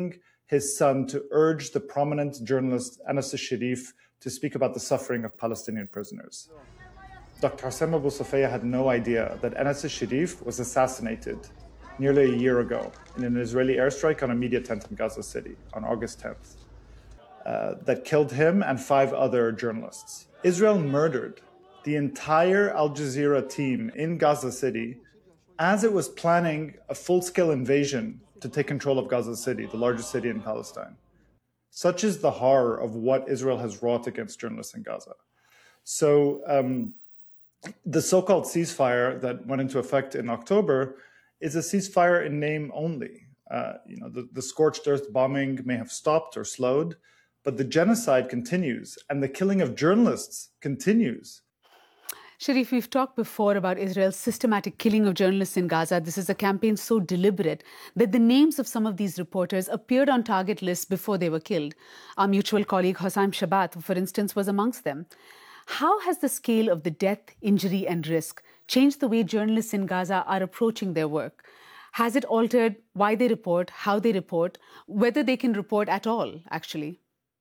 using his son to urge the prominent journalist Anas al-Sharif to speak about the suffering of Palestinian prisoners. Dr. Hossein Abu Safia had no idea that Anas al-Sharif was assassinated nearly a year ago in an Israeli airstrike on a media tent in Gaza City on August 10th. That killed him and 5 other journalists. Israel murdered the entire Al Jazeera team in Gaza City as it was planning a full-scale invasion to take control of Gaza City, the largest city in Palestine. Such is the horror of what Israel has wrought against journalists in Gaza. So the so-called ceasefire that went into effect in October is a ceasefire in name only. The scorched earth bombing may have stopped or slowed, but the genocide continues and the killing of journalists continues. Sharif, we've talked before about Israel's systematic killing of journalists in Gaza. This is a campaign so deliberate that the names of some of these reporters appeared on target lists before they were killed. Our mutual colleague Hossam Shabat, for instance, was amongst them. How has the scale of the death, injury and risk changed the way journalists in Gaza are approaching their work? Has it altered why they report, how they report, whether they can report at all, actually?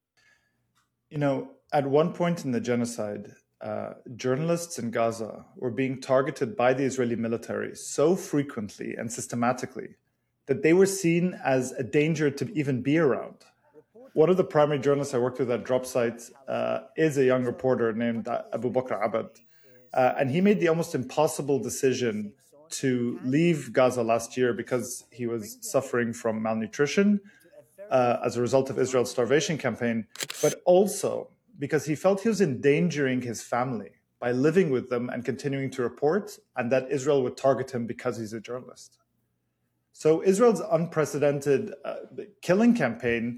At one point in the genocide, journalists in Gaza were being targeted by the Israeli military so frequently and systematically that they were seen as a danger to even be around. One of the primary journalists I worked with at Dropsite is a young reporter named Abu Bakr Abad. And he made the almost impossible decision to leave Gaza last year because he was suffering from malnutrition as a result of Israel's starvation campaign, but also because he felt he was endangering his family by living with them and continuing to report, and that Israel would target him because he's a journalist. So Israel's unprecedented killing campaign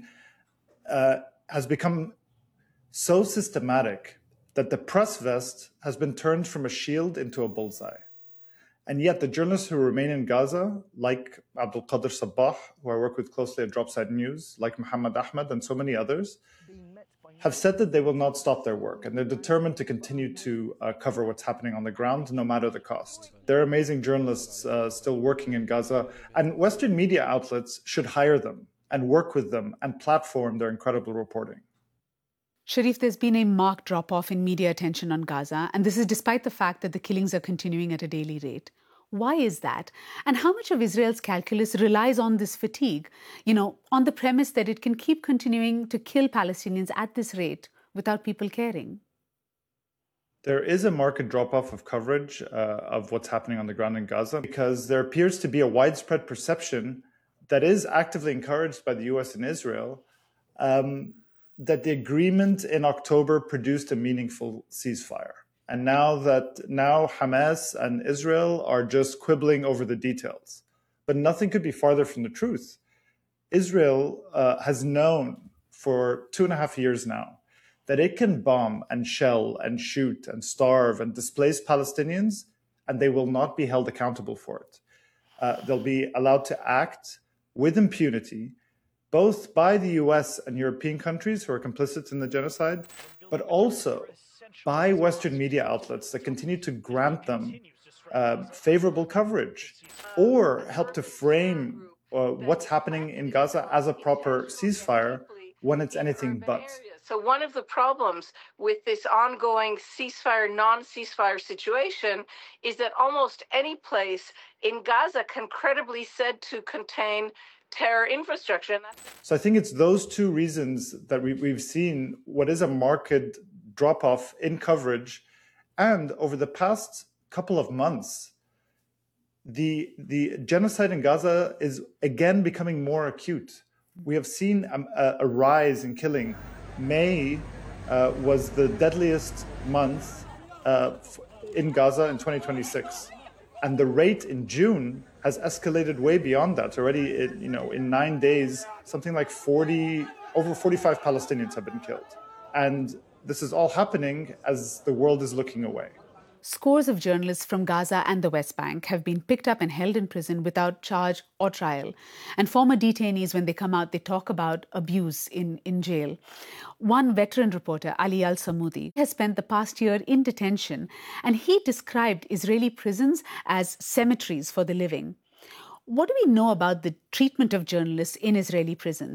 has become so systematic that the press vest has been turned from a shield into a bullseye. And yet the journalists who remain in Gaza, like Abdul Qadir Sabbah, who I work with closely at Dropsite News, like Muhammad Ahmed and so many others, have said that they will not stop their work, and they're determined to continue to cover what's happening on the ground, no matter the cost. There are amazing journalists still working in Gaza, and Western media outlets should hire them and work with them and platform their incredible reporting. Sharif, there's been a marked drop-off in media attention on Gaza, and this is despite the fact that the killings are continuing at a daily rate. Why is that? And how much of Israel's calculus relies on this fatigue, on the premise that it can keep continuing to kill Palestinians at this rate without people caring? There is a marked drop-off of coverage of what's happening on the ground in Gaza because there appears to be a widespread perception that is actively encouraged by the US and Israel that the agreement in October produced a meaningful ceasefire. And now Hamas and Israel are just quibbling over the details. But nothing could be farther from the truth. Israel has known for 2.5 years now that it can bomb and shell and shoot and starve and displace Palestinians, and they will not be held accountable for it. They'll be allowed to act with impunity, both by the US and European countries who are complicit in the genocide, but also by Western media outlets that continue to grant them favorable coverage or help to frame what's happening in Gaza as a proper ceasefire when it's anything but. So one of the problems with this ongoing ceasefire, non-ceasefire situation is that almost any place in Gaza can credibly said to contain terror infrastructure. So I think it's those two reasons that we've seen what is a marked drop-off in coverage. And over the past couple of months, the genocide in Gaza is again becoming more acute. We have seen a rise in killing. May was the deadliest month in Gaza in 2026. And the rate in June has escalated way beyond that. Already, in 9 days, something like over 45 Palestinians have been killed. And this is all happening as the world is looking away. Scores of journalists from Gaza and the West Bank have been picked up and held in prison without charge or trial. And former detainees, when they come out, they talk about abuse in jail. One veteran reporter, Ali Al-Samoudi, has spent the past year in detention, and he described Israeli prisons as cemeteries for the living. What do we know about the treatment of journalists in Israeli prisons?